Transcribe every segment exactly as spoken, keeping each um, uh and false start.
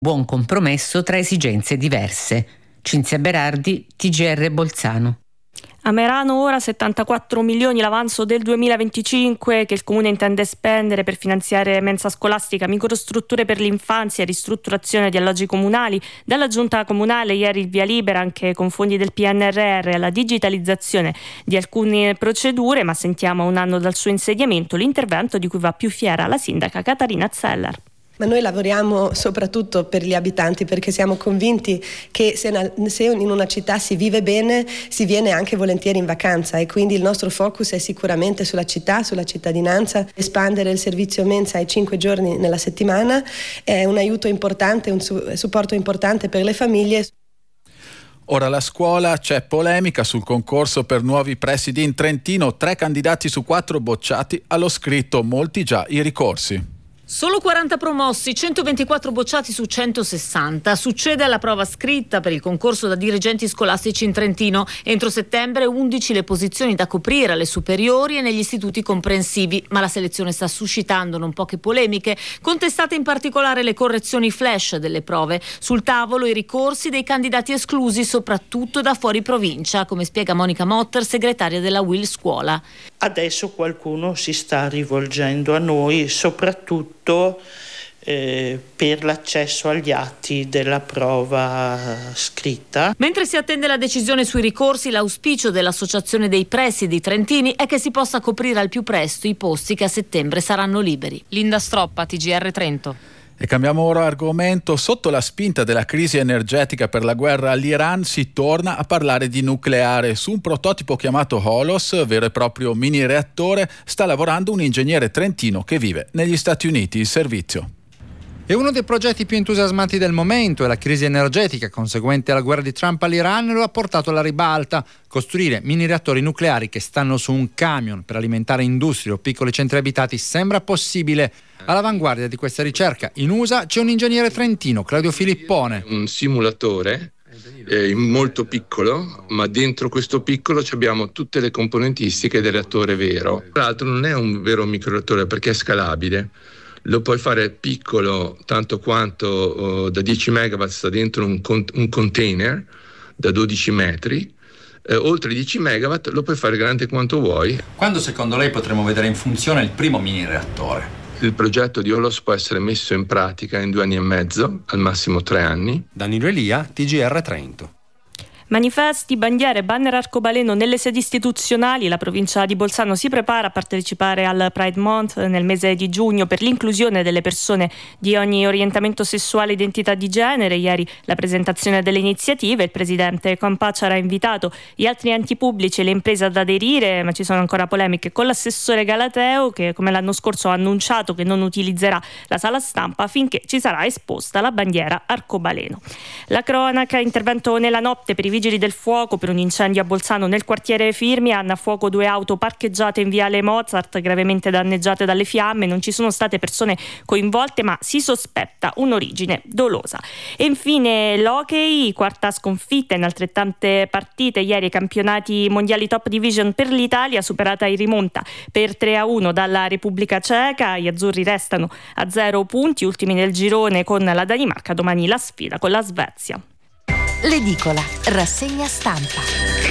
Buon compromesso tra esigenze diverse. Cinzia Berardi, T G R Bolzano. A Merano ora settantaquattro milioni l'avanzo del duemilaventicinque che il Comune intende spendere per finanziare mensa scolastica, microstrutture per l'infanzia e ristrutturazione di alloggi comunali. Dalla Giunta Comunale ieri il via libera anche con fondi del P N R R alla digitalizzazione di alcune procedure, ma sentiamo a un anno dal suo insediamento l'intervento di cui va più fiera la sindaca Caterina Zeller. Ma noi lavoriamo soprattutto per gli abitanti, perché siamo convinti che se, una, se in una città si vive bene si viene anche volentieri in vacanza, e quindi il nostro focus è sicuramente sulla città, sulla cittadinanza. Espandere il servizio mensa ai cinque giorni nella settimana è un aiuto importante, un su, supporto importante per le famiglie. Ora la scuola, c'è polemica sul concorso per nuovi presidi in Trentino, tre candidati su quattro bocciati, allo scritto molti già i ricorsi. Solo quaranta promossi, centoventiquattro bocciati su centosessanta. Succede alla prova scritta per il concorso da dirigenti scolastici in Trentino. Entro settembre undici le posizioni da coprire alle superiori e negli istituti comprensivi, ma la selezione sta suscitando non poche polemiche, contestate in particolare le correzioni flash delle prove. Sul tavolo i ricorsi dei candidati esclusi, soprattutto da fuori provincia, come spiega Monica Motter, segretaria della Will Scuola. Adesso qualcuno si sta rivolgendo a noi, soprattutto Eh, per l'accesso agli atti della prova scritta. Mentre si attende la decisione sui ricorsi, l'auspicio dell'Associazione dei Presidi Trentini è che si possa coprire al più presto i posti che a settembre saranno liberi. Linda Stroppa, T G R Trento. E cambiamo ora argomento. Sotto la spinta della crisi energetica per la guerra all'Iran si torna a parlare di nucleare. Su un prototipo chiamato Holos, vero e proprio mini reattore, sta lavorando un ingegnere trentino che vive negli Stati Uniti. Il servizio. È uno dei progetti più entusiasmanti del momento e la crisi energetica conseguente alla guerra di Trump all'Iran lo ha portato alla ribalta. Costruire mini reattori nucleari che stanno su un camion per alimentare industrie o piccoli centri abitati sembra possibile. All'avanguardia di questa ricerca in U S A c'è un ingegnere trentino, Claudio Filippone. Un simulatore eh, molto piccolo, ma dentro questo piccolo abbiamo tutte le componentistiche del reattore vero. Tra l'altro non è un vero microreattore perché è scalabile. Lo puoi fare piccolo tanto quanto uh, da dieci megawatt sta dentro un, con- un container da dodici metri, eh, oltre dieci megawatt lo puoi fare grande quanto vuoi. Quando secondo lei potremo vedere in funzione il primo mini reattore? Il progetto di Holos può essere messo in pratica in due anni e mezzo, al massimo tre anni. Danilo Elia, T G R Trento. Manifesti, bandiere, banner arcobaleno nelle sedi istituzionali. La provincia di Bolzano si prepara a partecipare al Pride Month nel mese di giugno per l'inclusione delle persone di ogni orientamento sessuale e identità di genere. Ieri la presentazione delle iniziative, il presidente Compacciara ha invitato gli altri enti pubblici e le imprese ad aderire, ma ci sono ancora polemiche con l'assessore Galateo che come l'anno scorso ha annunciato che non utilizzerà la sala stampa finché ci sarà esposta la bandiera arcobaleno. La cronaca, intervento nella notte per i Vigili del fuoco per un incendio a Bolzano nel quartiere Firmian. A fuoco due auto parcheggiate in viale Mozart gravemente danneggiate dalle fiamme. Non ci sono state persone coinvolte, ma si sospetta un'origine dolosa. E infine l'hockey, quarta sconfitta in altrettante partite ieri ai campionati mondiali Top Division per l'Italia, superata in rimonta per tre a uno dalla Repubblica Ceca. Gli azzurri restano a zero punti, ultimi nel girone con la Danimarca. Domani la sfida con la Svezia. L'edicola, rassegna stampa.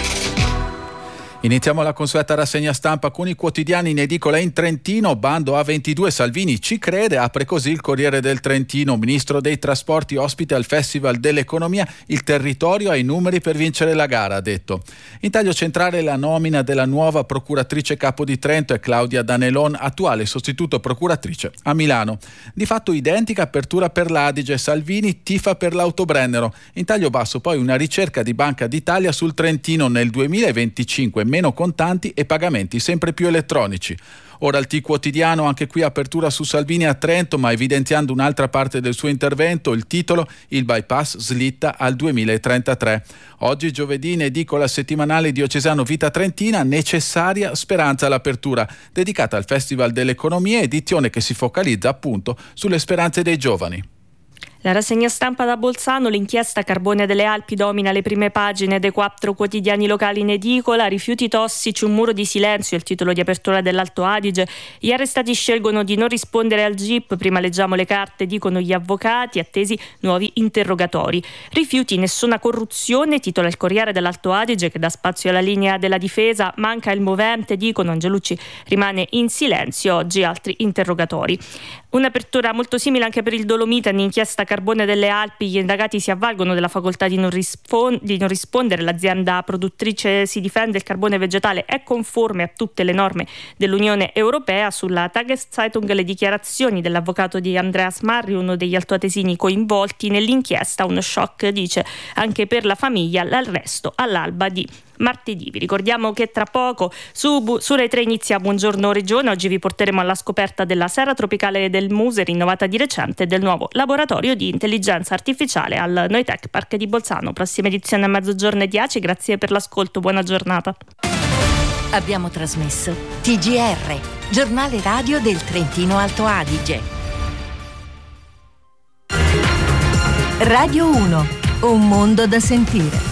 Iniziamo la consueta rassegna stampa con i quotidiani in edicola in Trentino. Bando A ventidue, Salvini ci crede, apre così il Corriere del Trentino. Ministro dei Trasporti ospite al Festival dell'Economia, il territorio ha i numeri per vincere la gara, ha detto. In taglio centrale la nomina della nuova procuratrice capo di Trento è Claudia Danelon, attuale sostituto procuratrice a Milano. Di fatto identica apertura per l'Adige, Salvini tifa per l'Autobrennero. In taglio basso poi una ricerca di Banca d'Italia sul Trentino nel duemilaventicinque, meno contanti e pagamenti sempre più elettronici. Ora il T quotidiano, anche qui apertura su Salvini a Trento, ma evidenziando un'altra parte del suo intervento, il titolo: il bypass slitta al duemilatrentatré. Oggi giovedì in edicola settimanale diocesano Vita Trentina, necessaria speranza all'apertura, dedicata al Festival dell'Economia, edizione che si focalizza appunto sulle speranze dei giovani. La rassegna stampa da Bolzano, l'inchiesta Carbone delle Alpi domina le prime pagine dei quattro quotidiani locali in edicola, rifiuti tossici, un muro di silenzio, il titolo di apertura dell'Alto Adige, gli arrestati scelgono di non rispondere al G I P, prima leggiamo le carte, dicono gli avvocati, attesi nuovi interrogatori. Rifiuti, nessuna corruzione, titola il Corriere dell'Alto Adige che dà spazio alla linea della difesa, manca il movente, dicono Angelucci rimane in silenzio, oggi altri interrogatori. Un'apertura molto simile anche per il Dolomite, un'inchiesta Carbone delle Alpi, gli indagati si avvalgono della facoltà di non, rispon- di non rispondere, l'azienda produttrice si difende, il carbone vegetale è conforme a tutte le norme dell'Unione Europea. Sulla Tageszeitung le dichiarazioni dell'avvocato di Andreas Marri, uno degli altoatesini coinvolti nell'inchiesta, uno shock dice anche per la famiglia, l'arresto all'alba di martedì. Vi ricordiamo che tra poco su, su Rai tre inizia Buongiorno Regione. Oggi vi porteremo alla scoperta della Serra Tropicale del Muse, rinnovata di recente, del nuovo laboratorio di intelligenza artificiale al Noitec Park di Bolzano. Prossima edizione a mezzogiorno e dieci. Grazie per l'ascolto, buona giornata. Abbiamo trasmesso T G R, giornale radio del Trentino Alto Adige. Radio uno, un mondo da sentire.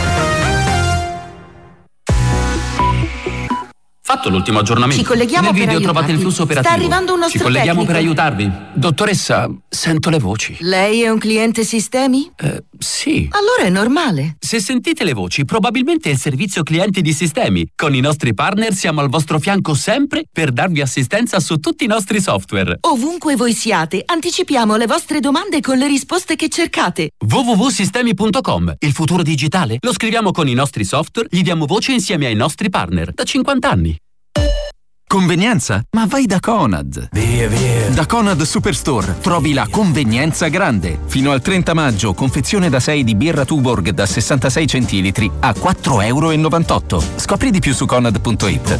Fatto l'ultimo aggiornamento. Ci colleghiamo Nel per video aiutarvi. trovate il flusso operativo. Sta arrivando un nostro Ci colleghiamo tecnico. per aiutarvi. Dottoressa, sento le voci. Lei è un cliente sistemi? Eh, sì. Allora è normale. Se sentite le voci, probabilmente è il servizio clienti di Sistemi. Con i nostri partner siamo al vostro fianco sempre per darvi assistenza su tutti i nostri software. Ovunque voi siate, anticipiamo le vostre domande con le risposte che cercate. w w w punto sistemi punto com. Il futuro digitale lo scriviamo con i nostri software, gli diamo voce insieme ai nostri partner. Da cinquanta anni. Convenienza? Ma vai da Conad! Via, via! Da Conad Superstore trovi la convenienza grande. Fino al trenta maggio, confezione da sei di birra Tuborg da sessantasei centilitri a quattro e novantotto euro. Scopri di più su conad punto it.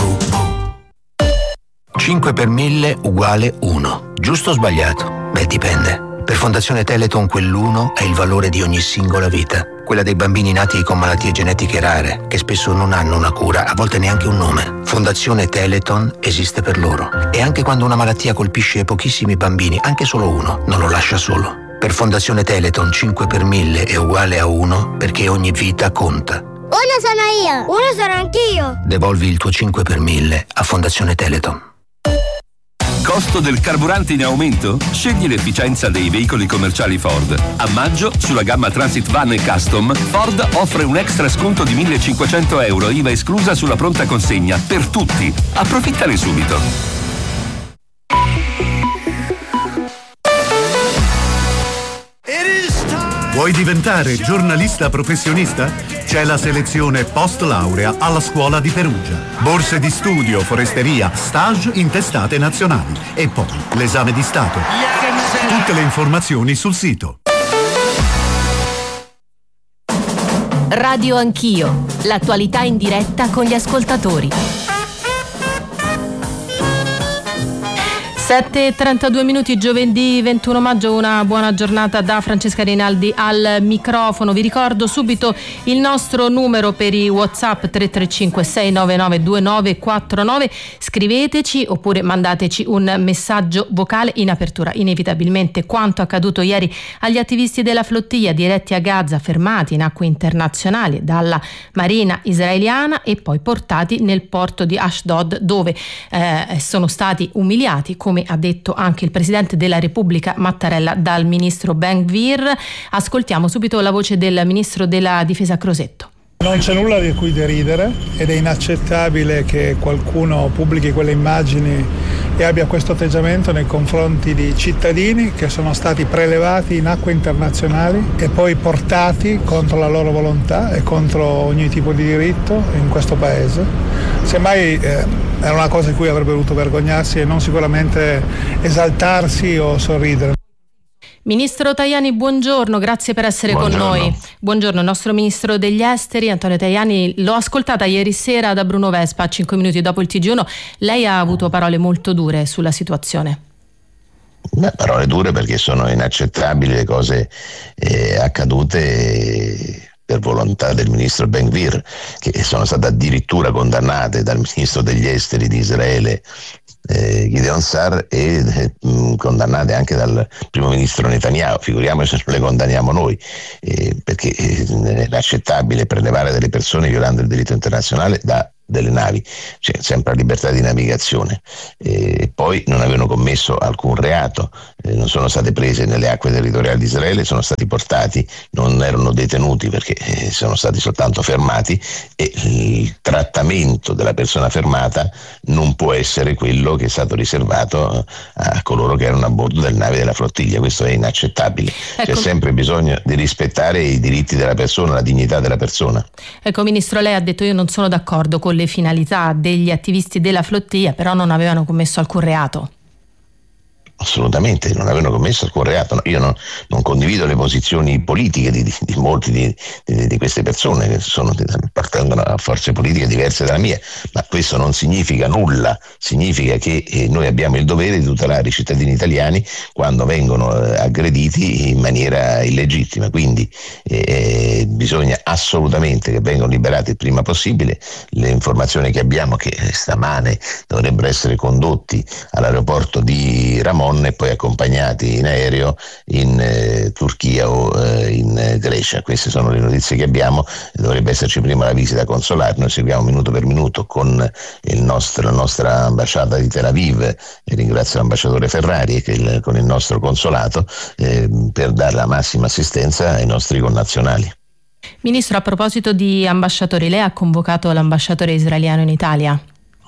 cinque per mille uguale uno. Giusto o sbagliato? Beh, dipende. Per Fondazione Teleton quell'uno è il valore di ogni singola vita. Quella dei bambini nati con malattie genetiche rare, che spesso non hanno una cura, a volte neanche un nome. Fondazione Teleton esiste per loro. E anche quando una malattia colpisce pochissimi bambini, anche solo uno, non lo lascia solo. Per Fondazione Teleton cinque per mille è uguale a uno, perché ogni vita conta. Uno sono io, uno sono anch'io. Devolvi il tuo cinque per mille a Fondazione Teleton. Costo del carburante in aumento? Scegli l'efficienza dei veicoli commerciali Ford. A maggio, sulla gamma Transit Van e Custom, Ford offre un extra sconto di millecinquecento euro, I V A esclusa sulla pronta consegna, per tutti. Approfittane subito. Vuoi diventare giornalista professionista? C'è la selezione post laurea alla scuola di Perugia. Borse di studio, foresteria, stage in testate nazionali e poi l'esame di Stato. Tutte le informazioni sul sito. Radio Anch'io, l'attualità in diretta con gli ascoltatori. sette e trentadue minuti, giovedì ventuno maggio, una buona giornata da Francesca Rinaldi al microfono. Vi ricordo subito il nostro numero per i WhatsApp tre tre cinque sei nove nove due nove quattro nove. Scriveteci oppure mandateci un messaggio vocale. In apertura, inevitabilmente, quanto accaduto ieri agli attivisti della flottiglia diretti a Gaza, fermati in acque internazionali dalla marina israeliana e poi portati nel porto di Ashdod, dove eh, sono stati umiliati, come ha detto anche il Presidente della Repubblica Mattarella, dal ministro Ben Gvir. Ascoltiamo subito la voce del Ministro della Difesa Crosetto. Non c'è nulla di cui deridere ed è inaccettabile che qualcuno pubblichi quelle immagini e abbia questo atteggiamento nei confronti di cittadini che sono stati prelevati in acque internazionali e poi portati contro la loro volontà e contro ogni tipo di diritto in questo paese. Semmai eh, era una cosa di cui avrebbe dovuto vergognarsi e non sicuramente esaltarsi o sorridere. Ministro Tajani, buongiorno, grazie per essere buongiorno. con noi. Buongiorno, il nostro Ministro degli Esteri, Antonio Tajani. L'ho ascoltata ieri sera da Bruno Vespa, cinque minuti dopo il T G uno. Lei ha avuto parole molto dure sulla situazione. Beh, parole dure perché sono inaccettabili le cose eh, accadute per volontà del ministro Ben Gvir, che sono state addirittura condannate dal ministro degli Esteri di Israele eh, Gideon Sa'ar e eh, mh, condannate anche dal primo ministro Netanyahu. Figuriamoci se non le condanniamo noi, eh, perché eh, è inaccettabile prelevare delle persone violando il diritto internazionale da delle navi, c'è sempre la libertà di navigazione, e poi non avevano commesso alcun reato, eh, non sono state prese nelle acque territoriali di Israele, sono stati portati, non erano detenuti perché eh, sono stati soltanto fermati, e il trattamento della persona fermata non può essere quello che è stato riservato a coloro che erano a bordo delle navi della flottiglia. Questo è inaccettabile. Ecco. C'è sempre bisogno di rispettare i diritti della persona, la dignità della persona. Ecco, Ministro, lei ha detto io non sono d'accordo con le finalità degli attivisti della flottiglia, però non avevano commesso alcun reato. Assolutamente, non avevano commesso alcun reato. No, io non, non condivido le posizioni politiche di, di, di molti di, di, di queste persone che sono, appartengono a forze politiche diverse dalla mia, ma questo non significa nulla, significa che eh, noi abbiamo il dovere di tutelare i cittadini italiani quando vengono eh, aggrediti in maniera illegittima, quindi eh, bisogna assolutamente che vengano liberati il prima possibile. Le informazioni che abbiamo che stamane dovrebbero essere condotti all'aeroporto di Ramon e poi accompagnati in aereo in eh, Turchia o eh, in eh, Grecia. Queste sono le notizie che abbiamo. Dovrebbe esserci prima la visita consolare, noi seguiamo minuto per minuto con il nostro, la nostra ambasciata di Tel Aviv, e ringrazio l'ambasciatore Ferrari e il, con il nostro consolato eh, per dare la massima assistenza ai nostri connazionali. Ministro, a proposito di ambasciatori, lei ha convocato l'ambasciatore israeliano in Italia?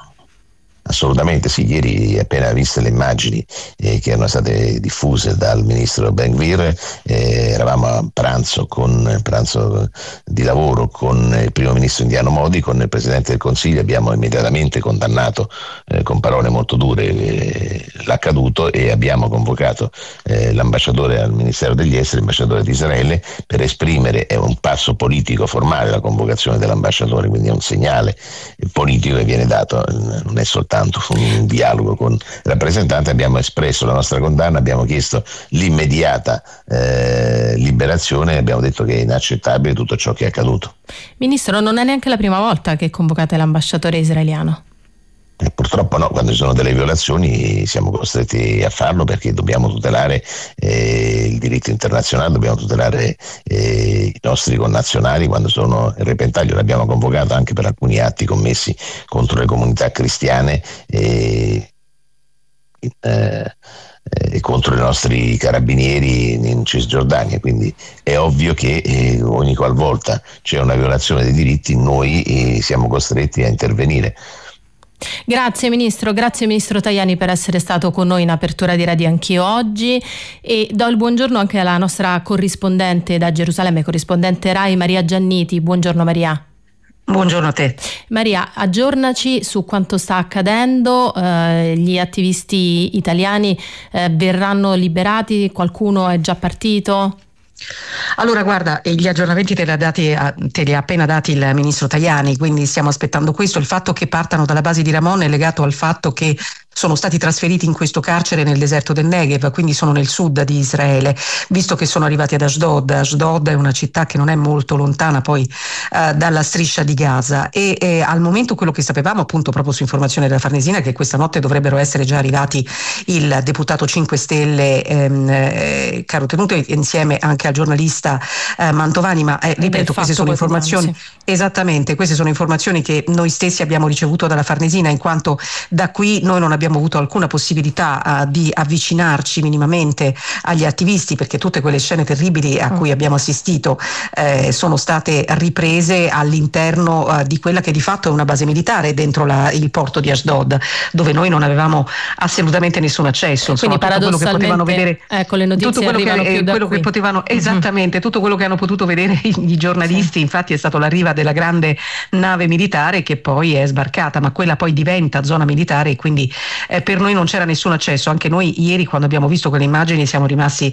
Assolutamente sì, ieri appena viste le immagini eh, che erano state diffuse dal ministro Ben Gvir, eh, eravamo a pranzo, con, pranzo di lavoro con il primo ministro indiano Modi, con il presidente del Consiglio, abbiamo immediatamente condannato eh, con parole molto dure eh, l'accaduto e abbiamo convocato eh, l'ambasciatore al Ministero degli Esteri, l'ambasciatore di Israele, per esprimere, è un passo politico formale la convocazione dell'ambasciatore, quindi è un segnale politico che viene dato, non è soltanto un dialogo con il rappresentante. Abbiamo espresso la nostra condanna, abbiamo chiesto l'immediata eh, liberazione e abbiamo detto che è inaccettabile tutto ciò che è accaduto. Ministro, non è neanche la prima volta che convocate l'ambasciatore israeliano. Eh, purtroppo no, quando ci sono delle violazioni siamo costretti a farlo perché dobbiamo tutelare eh, il diritto internazionale, dobbiamo tutelare eh, i nostri connazionali quando sono in repentaglio. L'abbiamo convocato anche per alcuni atti commessi contro le comunità cristiane e eh, eh, contro i nostri carabinieri in Cisgiordania, quindi è ovvio che eh, ogni qualvolta c'è una violazione dei diritti noi eh, siamo costretti a intervenire. Grazie Ministro, grazie Ministro Tajani per essere stato con noi in apertura di Radio Anch'io oggi, e do il buongiorno anche alla nostra corrispondente da Gerusalemme, corrispondente Rai Maria Gianniti. Buongiorno Maria. Buongiorno a te. Maria, aggiornaci su quanto sta accadendo, eh, gli attivisti italiani eh, verranno liberati, qualcuno è già partito? Allora guarda, gli aggiornamenti te li, ha dati, te li ha appena dati il ministro Tajani, quindi stiamo aspettando questo. Il fatto che partano dalla base di Ramon è legato al fatto che sono stati trasferiti in questo carcere nel deserto del Negev, quindi sono nel sud di Israele, visto che sono arrivati ad Ashdod. Ashdod è una città che non è molto lontana poi eh, dalla striscia di Gaza, e eh, al momento quello che sapevamo appunto proprio su informazione della Farnesina è che questa notte dovrebbero essere già arrivati il deputato cinque Stelle ehm, eh, Caro Tenuto insieme anche al giornalista eh, Mantovani, ma eh, ripeto, queste sono informazioni sì. Esattamente, queste sono informazioni che noi stessi abbiamo ricevuto dalla Farnesina, in quanto da qui noi non abbiamo avuto alcuna possibilità uh, di avvicinarci minimamente agli attivisti, perché tutte quelle scene terribili a cui abbiamo assistito eh, sono state riprese all'interno uh, di quella che di fatto è una base militare dentro la, il porto di Ashdod, dove noi non avevamo assolutamente nessun accesso. Insomma, quindi tutto quello che potevano vedere, ecco, le notizie tutto quello arrivano che, più da quello qui. che potevano esattamente mm-hmm. tutto quello che hanno potuto vedere i giornalisti, sì. Infatti è stato l'arrivo della grande nave militare che poi è sbarcata, ma quella poi diventa zona militare e quindi Eh, per noi non c'era nessun accesso. Anche noi ieri quando abbiamo visto quelle immagini siamo rimasti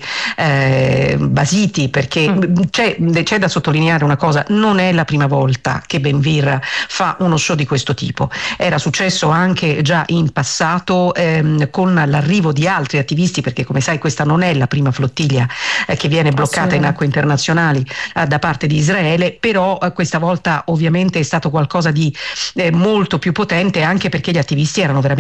eh, basiti, perché mm. c'è, c'è da sottolineare una cosa: non è la prima volta che Ben Gvir fa uno show di questo tipo, era successo anche già in passato ehm, con l'arrivo di altri attivisti, perché come sai questa non è la prima flottiglia eh, che viene bloccata in acque internazionali eh, da parte di Israele, però eh, questa volta ovviamente è stato qualcosa di eh, molto più potente, anche perché gli attivisti erano veramente tanti.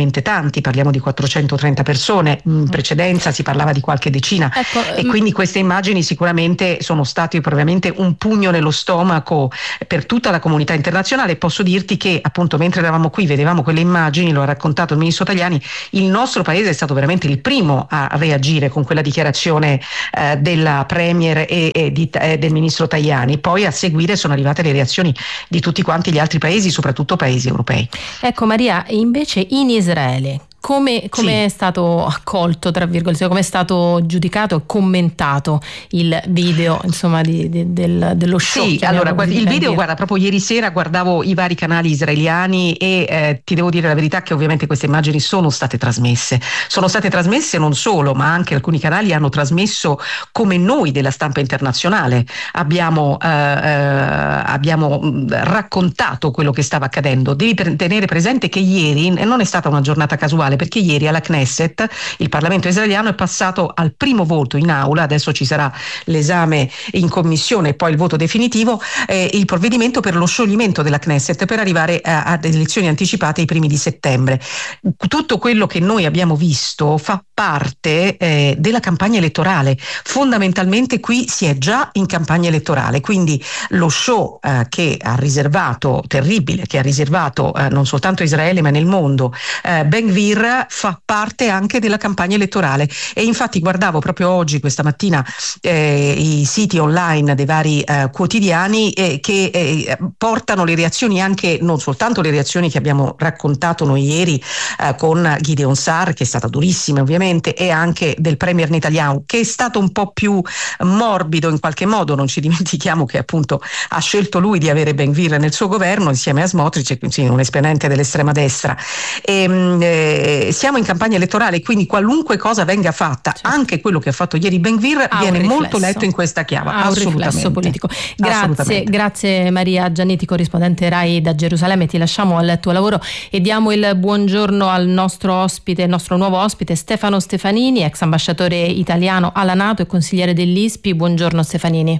tanti, parliamo di quattrocentotrenta persone, in precedenza si parlava di qualche decina, ecco, e m- quindi queste immagini sicuramente sono state probabilmente un pugno nello stomaco per tutta la comunità internazionale. Posso dirti che appunto mentre eravamo qui vedevamo quelle immagini, lo ha raccontato il ministro Tajani, il nostro paese è stato veramente il primo a reagire con quella dichiarazione eh, della Premier e, e di, eh, del ministro Tajani. Poi a seguire sono arrivate le reazioni di tutti quanti gli altri paesi, soprattutto paesi europei. Ecco Maria, invece in Israele come, come sì. è stato accolto, tra virgolette, come è stato giudicato e commentato il video, insomma, di, di, del, dello show? Sì, allora guarda, il video, guarda, proprio ieri sera guardavo i vari canali israeliani e eh, ti devo dire la verità che ovviamente queste immagini sono state trasmesse. Sono state trasmesse non solo, ma anche alcuni canali hanno trasmesso come noi della stampa internazionale abbiamo, eh, eh, abbiamo raccontato quello che stava accadendo. Devi per, tenere presente che ieri non è stata una giornata casuale, perché ieri alla Knesset il Parlamento israeliano è passato al primo voto in aula, adesso ci sarà l'esame in commissione e poi il voto definitivo, eh, il provvedimento per lo scioglimento della Knesset per arrivare a, ad elezioni anticipate ai primi di settembre. Tutto quello che noi abbiamo visto fa parte eh, della campagna elettorale. Fondamentalmente qui si è già in campagna elettorale, quindi lo show eh, che ha riservato, terribile, che ha riservato eh, non soltanto a Israele ma nel mondo, eh, Ben Gvir fa parte anche della campagna elettorale. E infatti guardavo proprio oggi, questa mattina, eh, i siti online dei vari eh, quotidiani eh, che eh, portano le reazioni, anche non soltanto le reazioni che abbiamo raccontato noi ieri eh, con Gideon Sa'ar, che è stata durissima ovviamente, e anche del premier Netanyahu, che è stato un po' più morbido in qualche modo. Non ci dimentichiamo che appunto ha scelto lui di avere Ben Gvir nel suo governo insieme a Smotrich, quindi un esponente dell'estrema destra. E, eh, siamo in campagna elettorale, quindi qualunque cosa venga fatta, certo, anche quello che ha fatto ieri Ben Gvir, ha viene molto letto in questa chiave. Ha un riflesso politico. Grazie, grazie Maria Giannetti, corrispondente Rai da Gerusalemme. Ti lasciamo al tuo lavoro e diamo il buongiorno al nostro ospite, il nostro nuovo ospite Stefano Stefanini, ex ambasciatore italiano alla NATO e consigliere dell'I S P I. Buongiorno Stefanini.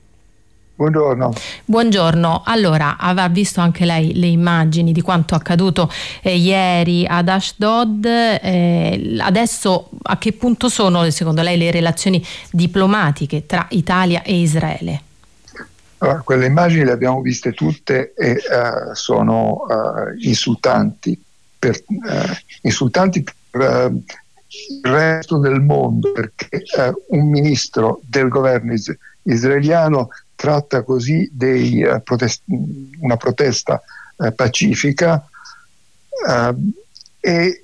Buongiorno. Buongiorno. Allora, avrà visto anche lei le immagini di quanto accaduto eh, ieri ad Ashdod. Eh, adesso a che punto sono, secondo lei, le relazioni diplomatiche tra Italia e Israele? Allora, quelle immagini le abbiamo viste tutte e uh, sono uh, insultanti, per, uh, insultanti per uh, il resto del mondo, perché uh, un ministro del governo is- israeliano tratta così dei, uh, protest- una protesta uh, pacifica uh, e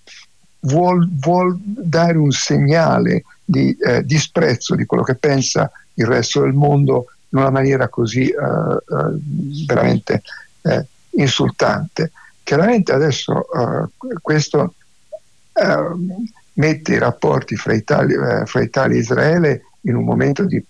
vuol, vuol dare un segnale di uh, disprezzo di quello che pensa il resto del mondo in una maniera così uh, uh, veramente uh, insultante. Chiaramente adesso uh, questo uh, mette i rapporti fra Italia, uh, fra Italia e Israele in un momento di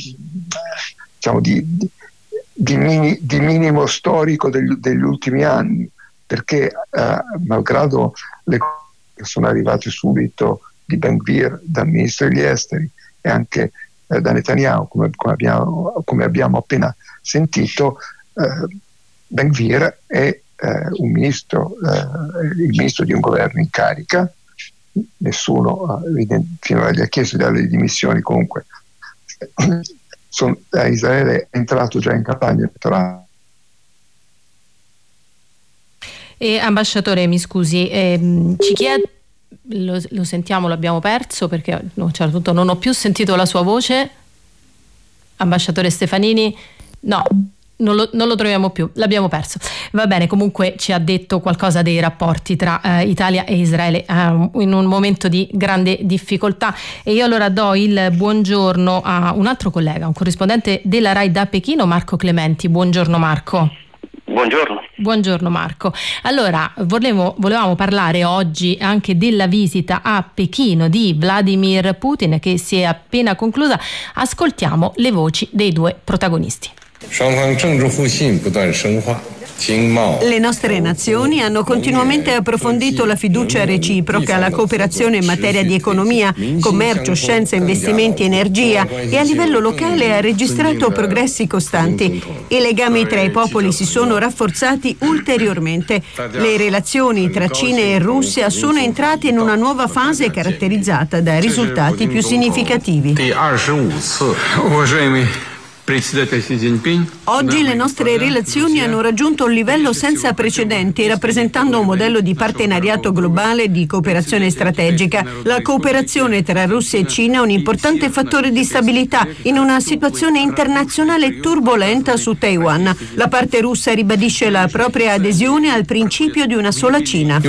diciamo di, di, di, mini, di minimo storico degli, degli ultimi anni, perché uh, malgrado le cose che sono arrivate subito di Ben Gvir dal ministro degli esteri e anche uh, da Netanyahu, come, come, abbiamo, come abbiamo appena sentito, uh, Ben Gvir è uh, un ministro, uh, il ministro di un governo in carica. Nessuno uh, finora gli ha chiesto di dare le dimissioni, comunque Son, eh, Israele è entrato già in campagna elettorale. E ambasciatore, mi scusi, ehm, ci chiede, lo, lo sentiamo, l'abbiamo perso perché no, cioè, tutto, non ho più sentito la sua voce. Ambasciatore Stefanini, no, non lo, non lo troviamo più, l'abbiamo perso. Va bene, comunque ci ha detto qualcosa dei rapporti tra eh, Italia e Israele eh, in un momento di grande difficoltà. E io allora do il buongiorno a un altro collega, un corrispondente della Rai da Pechino, Marco Clementi. Buongiorno Marco. Buongiorno. Buongiorno Marco. Allora, volevo, volevamo parlare oggi anche della visita a Pechino di Vladimir Putin che si è appena conclusa. Ascoltiamo le voci dei due protagonisti. Le nostre nazioni hanno continuamente approfondito la fiducia reciproca, la cooperazione in materia di economia, commercio, scienza, investimenti, energia e a livello locale ha registrato progressi costanti. I legami tra i popoli si sono rafforzati ulteriormente. Le relazioni tra Cina e Russia sono entrate in una nuova fase caratterizzata da risultati più significativi. Oggi le nostre relazioni hanno raggiunto un livello senza precedenti, rappresentando un modello di partenariato globale di cooperazione strategica. La cooperazione tra Russia e Cina è un importante fattore di stabilità in una situazione internazionale turbolenta su Taiwan. La parte russa ribadisce la propria adesione al principio di una sola Cina.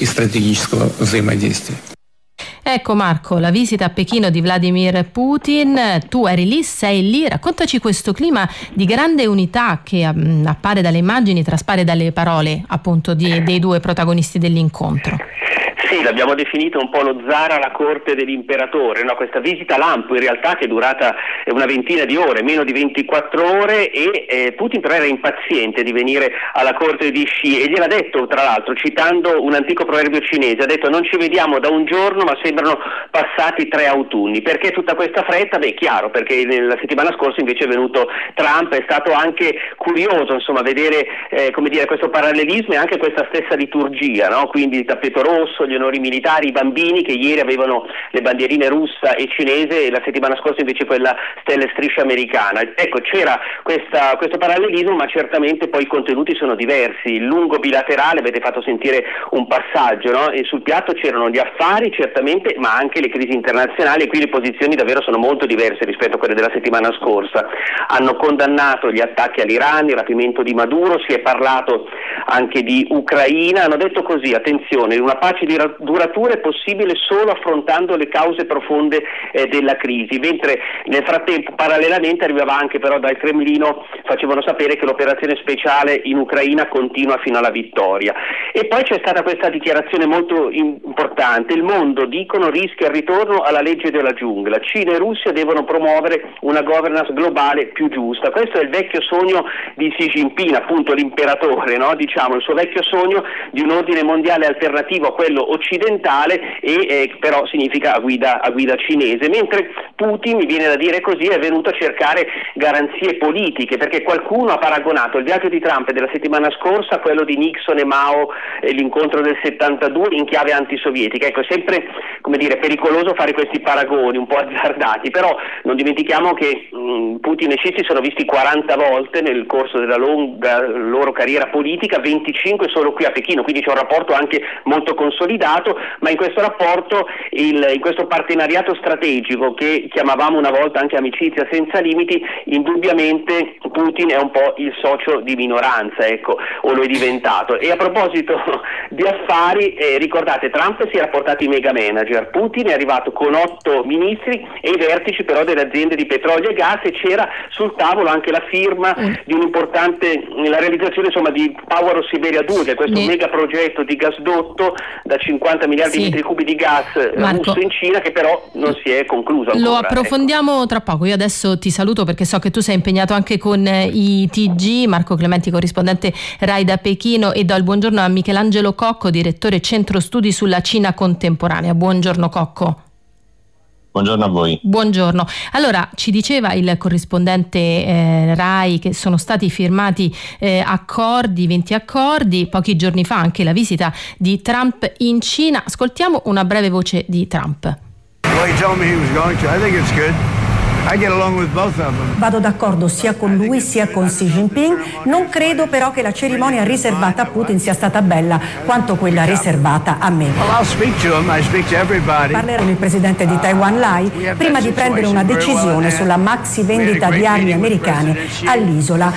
Ecco Marco, la visita a Pechino di Vladimir Putin, tu eri lì, sei lì, raccontaci questo clima di grande unità che um, appare dalle immagini, traspare dalle parole appunto di, dei due protagonisti dell'incontro. Sì, l'abbiamo definito un po' lo zar alla corte dell'imperatore, no? Questa visita lampo in realtà che è durata una ventina di ore, meno di ventiquattro ore e eh, Putin però era impaziente di venire alla corte di Xi e gliel'ha detto tra l'altro citando un antico proverbio cinese, ha detto non ci vediamo da un giorno ma sembrano passati tre autunni. Perché tutta questa fretta? Beh, chiaro, perché la settimana scorsa invece è venuto Trump, è stato anche curioso insomma vedere eh, come dire questo parallelismo e anche questa stessa liturgia, no? Quindi il tappeto rosso, gli onori militari, i bambini che ieri avevano le bandierine russa e cinese e la settimana scorsa invece quella stella e striscia americana. Ecco, c'era questa, questo parallelismo, ma certamente poi i contenuti sono diversi. Il lungo bilaterale, avete fatto sentire un passaggio, no? E sul piatto c'erano gli affari certamente, ma anche le crisi internazionali, e qui le posizioni davvero sono molto diverse rispetto a quelle della settimana scorsa. Hanno condannato gli attacchi all'Iran, il rapimento di Maduro, si è parlato anche di Ucraina, hanno detto così, attenzione, una pace di duratura è possibile solo affrontando le cause profonde eh, della crisi, mentre nel frattempo parallelamente arrivava anche però dal Cremlino, facevano sapere che l'operazione speciale in Ucraina continua fino alla vittoria. E poi c'è stata questa dichiarazione molto importante, il mondo, dicono, rischia il ritorno alla legge della giungla, Cina e Russia devono promuovere una governance globale più giusta. Questo è il vecchio sogno di Xi Jinping, appunto l'imperatore, no? Diciamo il suo vecchio sogno di un ordine mondiale alternativo a quello occidentale e eh, però significa a guida, a guida cinese, mentre Putin, mi viene da dire così, è venuto a cercare garanzie politiche, perché qualcuno ha paragonato il viaggio di Trump della settimana scorsa a quello di Nixon e Mao, eh, l'incontro del settantadue in chiave antisovietica. Ecco, è sempre, come dire, pericoloso fare questi paragoni un po' azzardati, però non dimentichiamo che mh, Putin e Xi si sono visti quaranta volte nel corso della lunga loro carriera politica, venticinque solo qui a Pechino, quindi c'è un rapporto anche molto consolidato, ma in questo rapporto, il, in questo partenariato strategico che chiamavamo una volta anche amicizia senza limiti, indubbiamente Putin è un po' il socio di minoranza, ecco, o lo è diventato. E a proposito di affari, eh, ricordate, Trump si era portato i mega manager, Putin è arrivato con otto ministri e i vertici però delle aziende di petrolio e gas, e c'era sul tavolo anche la firma mm. di un importante, la realizzazione insomma di Power of Siberia due, che è questo mm. mega progetto di gasdotto da cinquanta miliardi sì. di metri cubi di gas Marco, russo in Cina, che però non si è concluso ancora. Lo approfondiamo ecco. tra poco. Io adesso ti saluto perché so che tu sei impegnato anche con i T G. Marco Clementi, corrispondente Rai da Pechino, e do il buongiorno a Michelangelo Cocco, direttore Centro Studi sulla Cina Contemporanea. Buongiorno Cocco. Buongiorno a voi. Buongiorno. Allora, ci diceva il corrispondente eh, Rai che sono stati firmati eh, accordi, venti accordi, pochi giorni fa anche la visita di Trump in Cina. Ascoltiamo una breve voce di Trump. Well, he told me he was going to. I think it's good. I get along with both of them. Vado d'accordo sia con lui sia con Xi Jinping. Non credo però che la cerimonia riservata a Putin sia stata bella quanto quella riservata a me. Well, I'll speak to him. I speak to everybody. Parlerò con il presidente di Taiwan Lai prima di prendere una decisione sulla maxi vendita di armi americane all'isola.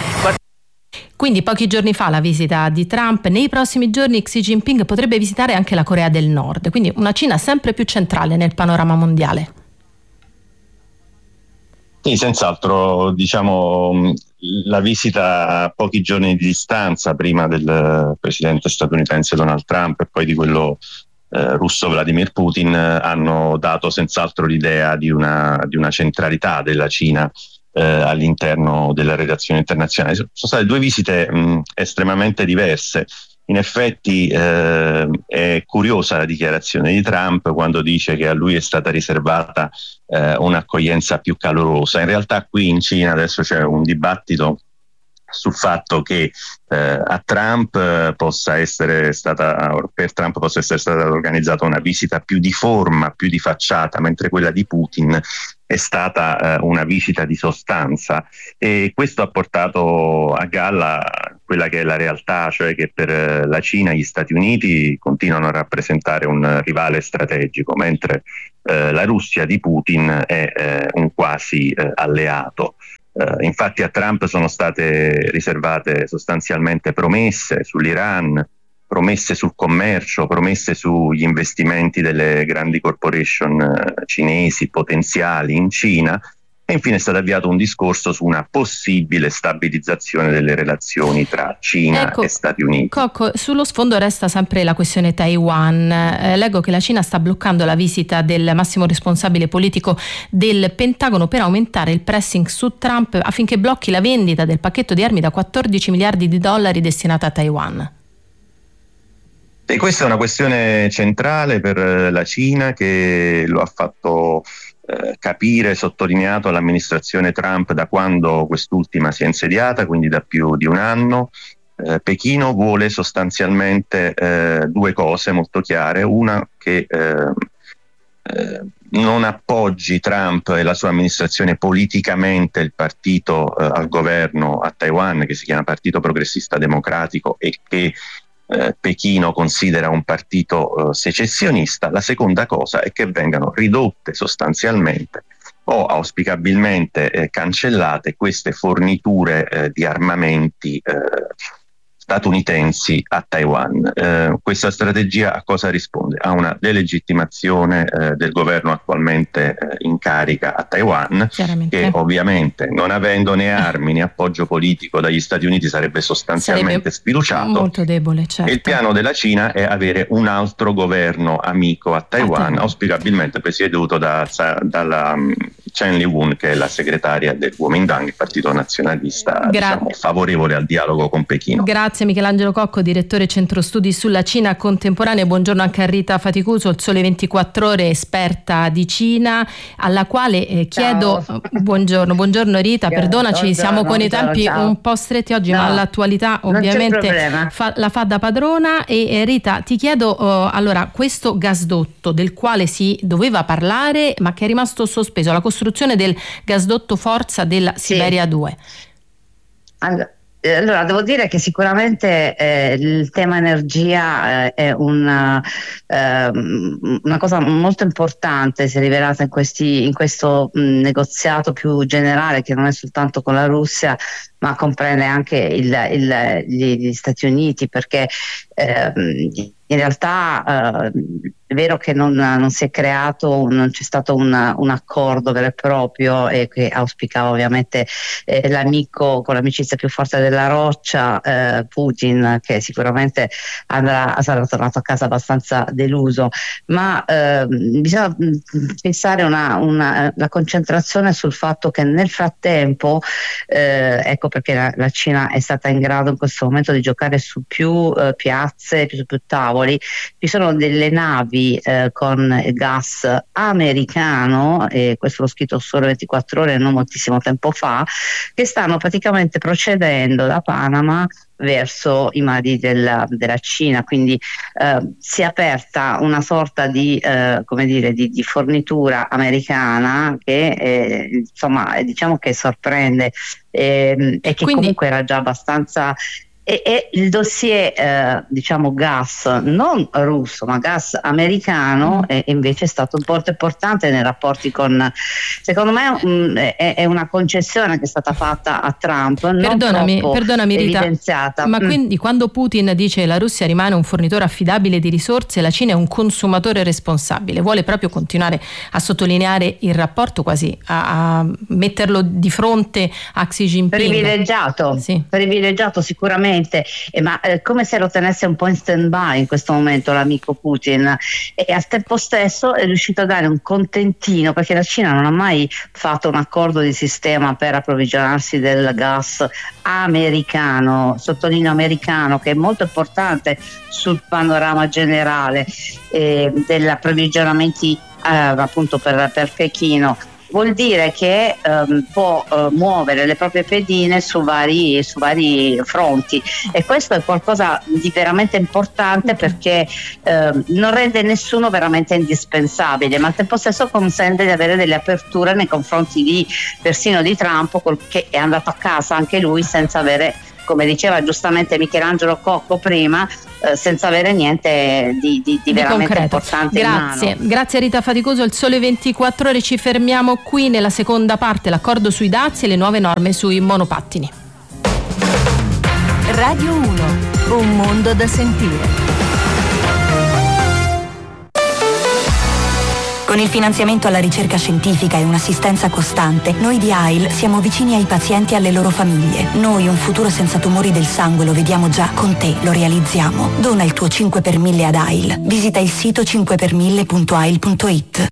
Quindi pochi giorni fa la visita di Trump, nei prossimi giorni Xi Jinping potrebbe visitare anche la Corea del Nord, quindi una Cina sempre più centrale nel panorama mondiale. Sì, senz'altro, diciamo, la visita a pochi giorni di distanza prima del presidente statunitense Donald Trump e poi di quello eh, russo Vladimir Putin hanno dato senz'altro l'idea di una, di una centralità della Cina eh, all'interno della redazione internazionale. Sono state due visite mh, estremamente diverse. In effetti eh, è curiosa la dichiarazione di Trump quando dice che a lui è stata riservata eh, un'accoglienza più calorosa. In realtà qui in Cina adesso c'è un dibattito sul fatto che eh, a Trump eh, possa essere stata, per Trump possa essere stata organizzata una visita più di forma, più di facciata, mentre quella di Putin è stata eh, una visita di sostanza, e questo ha portato a galla quella che è la realtà, cioè che per la Cina gli Stati Uniti continuano a rappresentare un rivale strategico, mentre eh, la Russia di Putin è eh, un quasi eh, alleato. Uh, infatti a Trump sono state riservate sostanzialmente promesse sull'Iran, promesse sul commercio, promesse sugli investimenti delle grandi corporation uh, cinesi potenziali in Cina, e infine è stato avviato un discorso su una possibile stabilizzazione delle relazioni tra Cina ecco, e Stati Uniti. Cocco, sullo sfondo resta sempre la questione Taiwan. Eh, leggo che la Cina sta bloccando la visita del massimo responsabile politico del Pentagono per aumentare il pressing su Trump affinché blocchi la vendita del pacchetto di armi da quattordici miliardi di dollari destinata a Taiwan. E questa è una questione centrale per la Cina, che lo ha fatto Eh, capire, sottolineato all'amministrazione Trump da quando quest'ultima si è insediata, quindi da più di un anno. Eh, Pechino vuole sostanzialmente eh, due cose molto chiare: una, che eh, eh, non appoggi Trump e la sua amministrazione politicamente il partito eh, al governo a Taiwan, che si chiama Partito Progressista Democratico e che Eh, Pechino considera un partito eh, secessionista. La seconda cosa è che vengano ridotte sostanzialmente o auspicabilmente eh, cancellate queste forniture eh, di armamenti eh, statunitensi a Taiwan. Eh, questa strategia a cosa risponde? A una delegittimazione eh, del governo attualmente eh, in carica a Taiwan, che ovviamente, non avendo né armi né appoggio politico dagli Stati Uniti, sarebbe sostanzialmente sarebbe sfiduciato. Molto debole, certo. E il piano della Cina è avere un altro governo amico a Taiwan, auspicabilmente presieduto da, dalla um, Chen Li-Woon, che è la segretaria del Kuomintang, il partito nazionalista Gra- diciamo, favorevole al dialogo con Pechino. Grazie Michelangelo Cocco, direttore Centro Studi sulla Cina Contemporanea. Buongiorno anche a Rita Faticuso, il Sole ventiquattro Ore, esperta di Cina, alla quale eh, chiedo ciao. buongiorno, buongiorno Rita, ciao, perdonaci, buongiorno, siamo con i tempi ciao. un po' stretti oggi, no, ma l'attualità ovviamente fa, la fa da padrona. E eh, Rita, ti chiedo oh, allora, questo gasdotto del quale si doveva parlare ma che è rimasto sospeso, la costruzione del gasdotto Forza della sì. Siberia due. Allora, Allora, devo dire che sicuramente eh, il tema energia eh, è una, eh, una cosa molto importante, si è rivelata in, questi, in questo mh, negoziato più generale, che non è soltanto con la Russia, ma comprende anche il, il, gli, gli Stati Uniti, perché eh, in realtà eh, è vero che non, non si è creato, non c'è stato un, un accordo vero e proprio, e che auspicava ovviamente eh, l'amico con l'amicizia più forte della roccia, eh, Putin, che sicuramente andrà, sarà tornato a casa abbastanza deluso, ma eh, bisogna pensare una, una, la concentrazione sul fatto che nel frattempo, eh, ecco perché la, la Cina è stata in grado in questo momento di giocare su più eh, piazze, su più tavoli. Ci sono delle navi eh, con gas americano, e questo l'ho scritto Sole ventiquattro Ore non moltissimo tempo fa, che stanno praticamente procedendo da Panama verso i mari della, della Cina, quindi eh, si è aperta una sorta di, eh, come dire, di, di fornitura americana che eh, insomma diciamo che sorprende eh, e che quindi comunque era già abbastanza. E, e il dossier eh, diciamo gas non russo ma gas americano mm. è, invece è stato un po' importante nei rapporti con, secondo me mh, è, è una concessione che è stata fatta a Trump, perdonami, non perdonami Rita, evidenziata. Ma mm. quindi quando Putin dice la Russia rimane un fornitore affidabile di risorse, la Cina è un consumatore responsabile, vuole proprio continuare a sottolineare il rapporto, quasi a, a metterlo di fronte a Xi Jinping? Privilegiato, sì. privilegiato sicuramente, continuamente, eh, ma eh, come se lo tenesse un po' in stand-by in questo momento l'amico Putin, e al tempo stesso è riuscito a dare un contentino, perché la Cina non ha mai fatto un accordo di sistema per approvvigionarsi del gas americano, sottolineo americano, che è molto importante sul panorama generale eh, degli approvvigionamenti eh, appunto per, per Pechino. Vuol dire che ehm, può eh, muovere le proprie pedine su vari, su vari fronti, e questo è qualcosa di veramente importante, perché eh, non rende nessuno veramente indispensabile, ma al tempo stesso consente di avere delle aperture nei confronti di persino di Trump, che è andato a casa anche lui senza avere, come diceva giustamente Michelangelo Cocco prima, eh, senza avere niente di, di, di veramente concreto. importante Grazie, in mano. grazie a Rita Faticoso. Il Sole ventiquattro Ore, ci fermiamo qui nella seconda parte, l'accordo sui dazi e le nuove norme sui monopattini. Radio uno, un mondo da sentire. Con il finanziamento alla ricerca scientifica e un'assistenza costante, noi di A I L siamo vicini ai pazienti e alle loro famiglie. Noi un futuro senza tumori del sangue lo vediamo già, con te lo realizziamo. Dona il tuo cinque per mille ad A I L. Visita il sito cinque per mille punto a i l punto i t.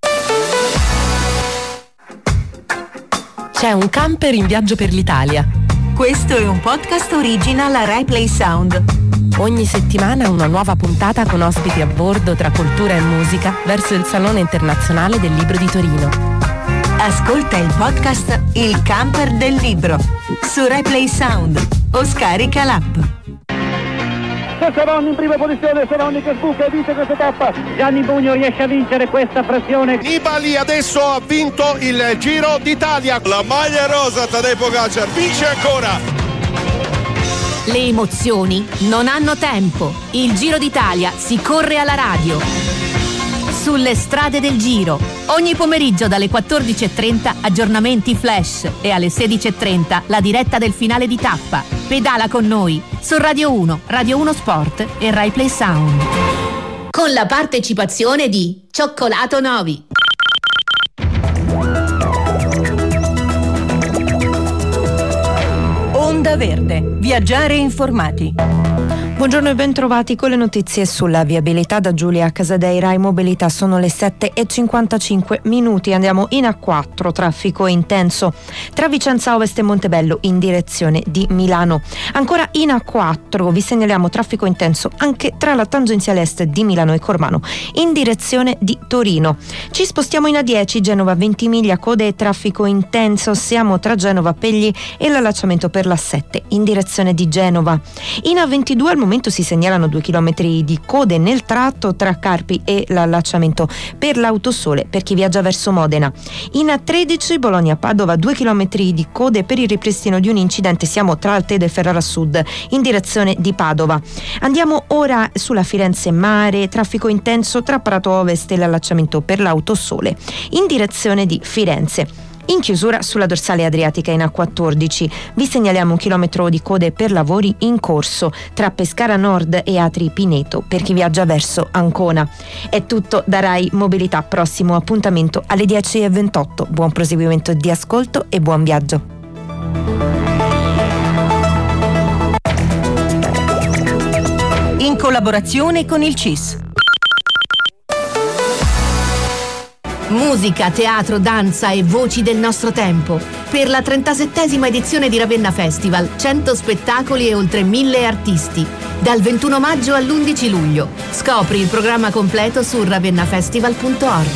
C'è un camper in viaggio per l'Italia. Questo è un podcast original a Rai Play Sound. Ogni settimana una nuova puntata con ospiti a bordo tra cultura e musica verso il Salone Internazionale del Libro di Torino. Ascolta il podcast Il Camper del Libro su Rai Play Sound o scarica l'app. Seroni in prima posizione, Seroni che sbuca e vince questa tappa. Gianni Bugno riesce a vincere questa pressione. Nibali adesso ha vinto il Giro d'Italia. La maglia rosa, Tadej Pogačar vince ancora. Le emozioni non hanno tempo. Il Giro d'Italia si corre alla radio. Sulle strade del Giro. Ogni pomeriggio dalle quattordici e trenta aggiornamenti flash e alle sedici e trenta la diretta del finale di tappa. Pedala con noi su Radio uno, Radio uno Sport e Rai Play Sound. Con la partecipazione di Cioccolato Novi. Onda Verde. Viaggiare informati. Buongiorno e ben trovati con le notizie sulla viabilità da Giulia Casadei. Rai Mobilità. Sono le sette e cinquantacinque minuti. Andiamo in A quattro, traffico intenso tra Vicenza Ovest e Montebello in direzione di Milano. Ancora in A quattro vi segnaliamo traffico intenso anche tra la tangenziale est di Milano e Cormano in direzione di Torino. Ci spostiamo in A dieci, Genova Ventimiglia, code e traffico intenso. Siamo tra Genova Pegli e l'allacciamento per la sette in direzione di Genova. In A ventidue al momento si segnalano due chilometri di code nel tratto tra Carpi e l'allacciamento per l'Autosole per chi viaggia verso Modena. In A tredici Bologna-Padova, due chilometri di code per il ripristino di un incidente. Siamo tra Altedo e Ferrara Sud in direzione di Padova. Andiamo ora sulla Firenze Mare, traffico intenso tra Prato Ovest e l'allacciamento per l'Autosole in direzione di Firenze. In chiusura sulla dorsale adriatica in A quattordici vi segnaliamo un chilometro di code per lavori in corso tra Pescara Nord e Atri Pineto per chi viaggia verso Ancona. È tutto da Rai Mobilità, prossimo appuntamento alle dieci e ventotto. Buon proseguimento di ascolto e buon viaggio. In collaborazione con il C I S. Musica, teatro, danza e voci del nostro tempo. Per la trentasettesima edizione di Ravenna Festival, cento spettacoli e oltre mille artisti. Dal ventuno maggio all'undici luglio. Scopri il programma completo su ravennafestival punto org.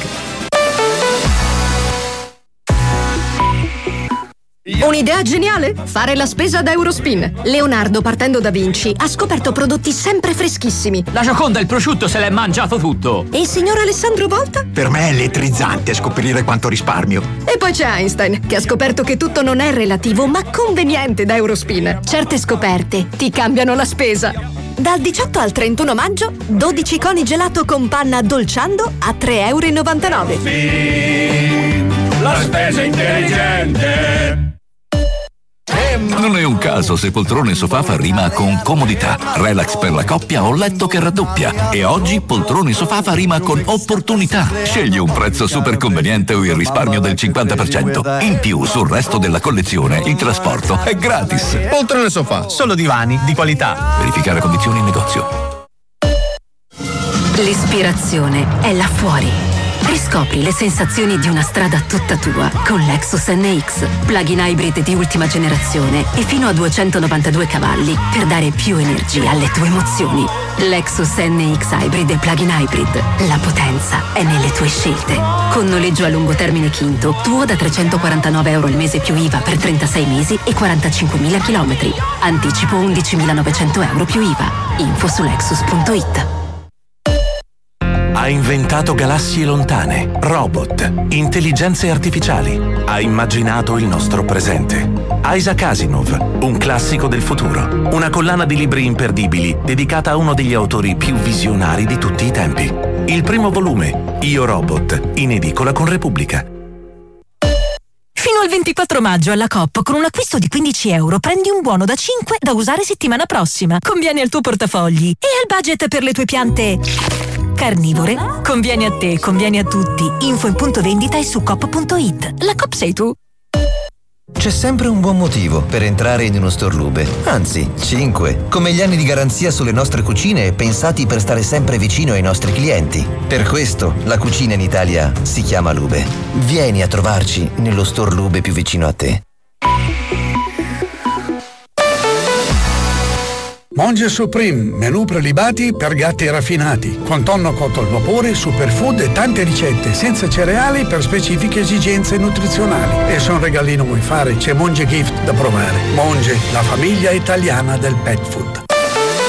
Un'idea geniale? Fare la spesa ad Eurospin. Leonardo, partendo da Vinci, ha scoperto prodotti sempre freschissimi. La Gioconda, il prosciutto, se l'è mangiato tutto. E il signor Alessandro Volta? Per me è elettrizzante scoprire quanto risparmio. E poi c'è Einstein, che ha scoperto che tutto non è relativo, ma conveniente da Eurospin. Certe scoperte ti cambiano la spesa. Dal diciotto al trentuno maggio, dodici coni gelato con panna dolciando a tre e novantanove euro. Sì, la spesa intelligente. Non è un caso se poltrone sofà fa rima con comodità, relax per la coppia o letto che raddoppia. E oggi poltrone sofà fa rima con opportunità. Scegli un prezzo super conveniente o il risparmio del cinquanta per cento. In più, sul resto della collezione, il trasporto è gratis. Poltrone sofà, solo divani di qualità. Verificare condizioni in negozio. L'ispirazione è là fuori. Riscopri le sensazioni di una strada tutta tua con Lexus N X, plug-in hybrid di ultima generazione e fino a duecentonovantadue cavalli per dare più energia alle tue emozioni. Lexus N X Hybrid e plug-in hybrid. La potenza è nelle tue scelte. Con noleggio a lungo termine Quinto, tuo da trecentoquarantanove euro al mese più I V A per trentasei mesi e quarantacinquemila chilometri. Anticipo undicimilanovecento euro più I V A. Info su lexus punto it. Ha inventato galassie lontane, robot, intelligenze artificiali. Ha immaginato il nostro presente. Isaac Asimov, un classico del futuro. Una collana di libri imperdibili dedicata a uno degli autori più visionari di tutti i tempi. Il primo volume, Io Robot, in edicola con Repubblica. Fino al ventiquattro maggio alla Coop con un acquisto di quindici euro prendi un buono da cinque da usare settimana prossima. Conviene al tuo portafogli e al budget per le tue piante carnivore. Conviene a te, conviene a tutti. Info in punto vendita e su coop punto it. La Coop sei tu. C'è sempre un buon motivo per entrare in uno store Lube, anzi cinque, come gli anni di garanzia sulle nostre cucine pensati per stare sempre vicino ai nostri clienti. Per questo la cucina in Italia si chiama Lube. Vieni a trovarci nello store Lube più vicino a te. Monge Supreme, menù prelibati per gatti raffinati, con tonno cotto al vapore, superfood e tante ricette senza cereali per specifiche esigenze nutrizionali. E se un regalino vuoi fare, c'è Monge Gift da provare. Monge, la famiglia italiana del pet food.